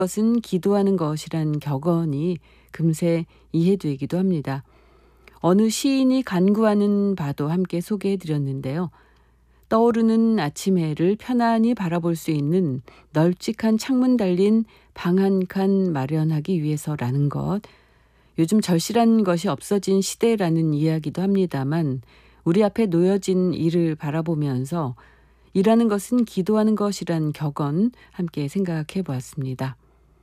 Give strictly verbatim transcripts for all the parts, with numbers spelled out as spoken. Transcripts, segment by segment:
것은 기도하는 것이란 격언이 금세 이해되기도 합니다. 어느 시인이 간구하는 바도 함께 소개해 드렸는데요. 떠오르는 아침 해를 편안히 바라볼 수 있는 널찍한 창문 달린 방 한 칸 마련하기 위해서라는 것. 요즘 절실한 것이 없어진 시대라는 이야기도 합니다만 우리 앞에 놓여진 일을 바라보면서 일하는 것은 기도하는 것이란 격언 함께 생각해 보았습니다.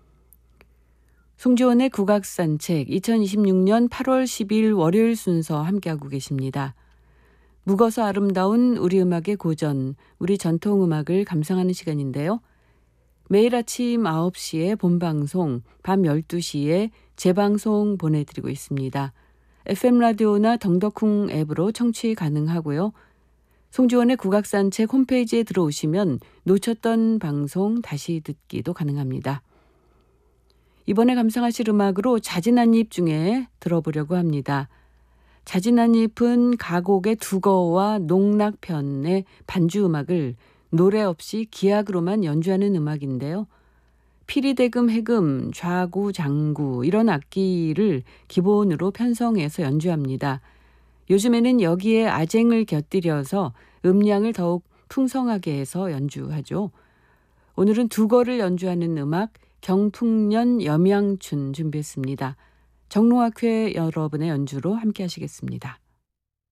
송지원의 국악산책 이천이십육 년 팔월 십일 월요일 순서 함께하고 계십니다. 묵어서 아름다운 우리 음악의 고전, 우리 전통음악을 감상하는 시간인데요. 매일 아침 아홉 시에 본방송, 밤 열두 시에 재방송 보내드리고 있습니다. 에프엠 라디오나 덩더쿵 앱으로 청취 가능하고요. 송지원의 국악산책 홈페이지에 들어오시면 놓쳤던 방송 다시 듣기도 가능합니다. 이번에 감상하실 음악으로 자진한입 중에 들어보려고 합니다. 자진한입은 가곡의 두거와 농락편의 반주 음악을 노래 없이 기악으로만 연주하는 음악인데요. 피리대금, 해금, 좌구, 장구 이런 악기를 기본으로 편성해서 연주합니다. 요즘에는 여기에 아쟁을 곁들여서 음량을 더욱 풍성하게 해서 연주하죠. 오늘은 두거를 연주하는 음악 경풍년 염양춘 준비했습니다. 정로학회 여러분의 연주로 함께 하시겠습니다.